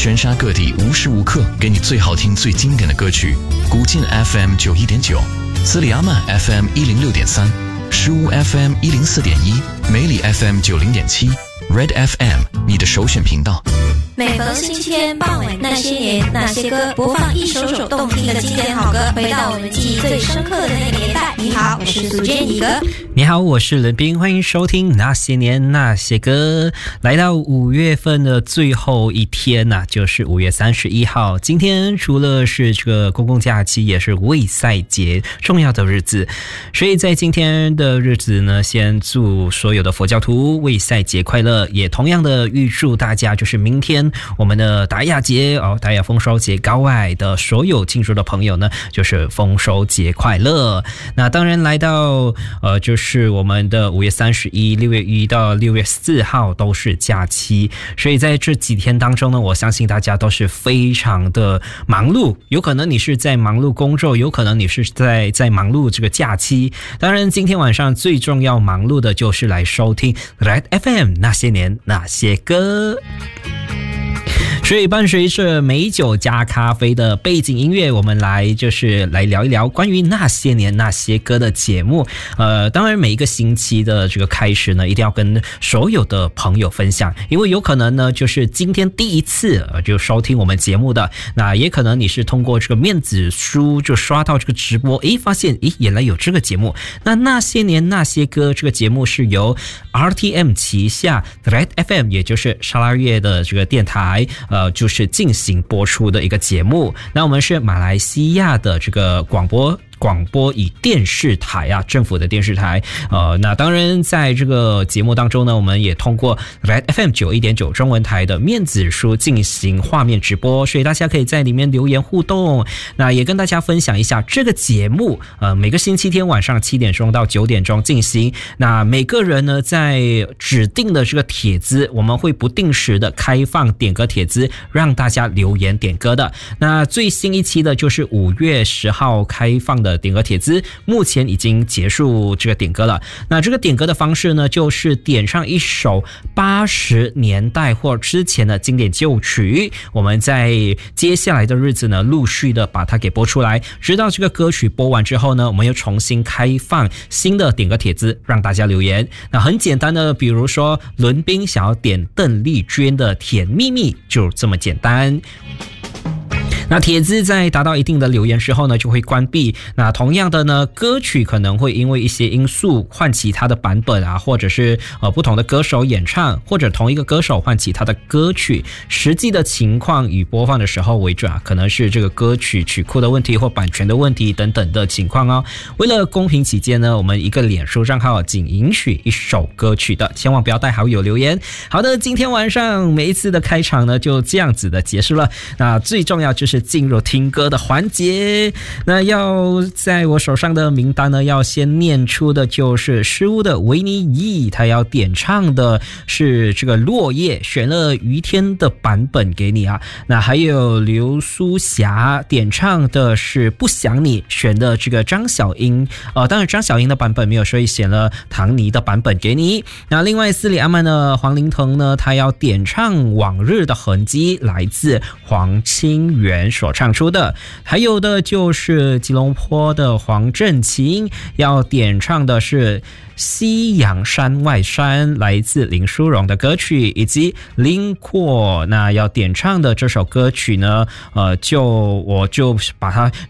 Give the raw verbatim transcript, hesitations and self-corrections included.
全沙各地无时无刻给你最好听最经典的歌曲。古晋 F M 九一点九，斯里阿曼 F M 一零六点三，石屋 F M 一零四点一，梅里 F M 九零点七，Red F M 你的首选频道。 每逢星期天傍晚，那些年那些歌，播放一首首动听的经典好歌，回到我们记忆最深刻的那个年代。你好，我是苏建怡哥。 你好，我是伦斌，欢迎收听那些年那些歌。来到五月份的最后一天呐、啊，就是五月三十一号。今天除了是这个公共假期，也是卫赛节重要的日子，所以在今天的日子呢，先祝所有的佛教徒卫赛节快乐，也同样的预祝大家就是明天我们的达雅节哦，达雅丰收节高外的所有庆祝的朋友呢，就是丰收节快乐。那当然来到呃，就是我们的五月三十一、六月一到六月四号都是假期，所以在这几天当中呢，我相信大家都是非常的忙碌。有可能你是在忙碌工作，有可能你是在在忙碌这个假期。当然，今天晚上最重要忙碌的就是来收听 Red F M 那些年那些歌。所以伴随着美酒加咖啡的背景音乐，我们来就是来聊一聊关于那些年那些歌的节目。呃，当然每一个星期的这个开始呢，一定要跟所有的朋友分享，因为有可能呢就是今天第一次呃就收听我们节目的，那也可能你是通过这个面子书就刷到这个直播，诶，发现诶原来有这个节目。那那些年那些歌这个节目是由 R T M 旗下 Red F M， 也就是沙拉越的这个电台。呃，就是进行播出的一个节目。那我们是马来西亚的这个广播广播与电视台啊，政府的电视台。呃，那当然在这个节目当中呢，我们也通过 Red F M 九一点九中文台的面子书进行画面直播，所以大家可以在里面留言互动。那也跟大家分享一下这个节目，呃，每个星期天晚上七点钟到九点钟进行。那每个人呢，在指定的这个帖子，我们会不定时的开放点歌帖子，让大家留言点歌的。那最新一期的就是五月十号开放的点歌帖子，目前已经结束这个点歌了。那这个点歌的方式呢，就是点上一首八十年代或之前的经典旧曲，我们在接下来的日子呢，陆续的把它给播出来，直到这个歌曲播完之后呢，我们又重新开放新的点歌帖子，让大家留言。那很简单的，比如说伦斌想要点邓丽君的《甜蜜蜜》，就这么简单。那帖子在达到一定的留言之后呢，就会关闭。那同样的呢，歌曲可能会因为一些因素换其他的版本啊，或者是呃不同的歌手演唱，或者同一个歌手换其他的歌曲。实际的情况以播放的时候为准啊，可能是这个歌曲曲库的问题或版权的问题等等的情况哦。为了公平起见呢，我们一个脸书账号仅允许一首歌曲的，千万不要带好友留言。好的，今天晚上每一次的开场呢，就这样子的结束了。那最重要就是进入听歌的环节。那要在我手上的名单呢，要先念出的就是诗屋的维尼伊，他要点唱的是这个落叶，选了于天的版本给你啊。那还有刘苏霞点唱的是不想你，选的这个张小英，呃，当然张小英的版本没有，所以选了唐尼的版本给你。那另外斯里阿曼的黄凌腾呢，他要点唱往日的痕迹，来自黄清源所唱出的。还有的就是吉隆坡的黄振琴要点唱的是夕阳山外山，来自林淑荣的歌曲，以及林阔那要点唱的这首歌曲呢，呃，就我就把它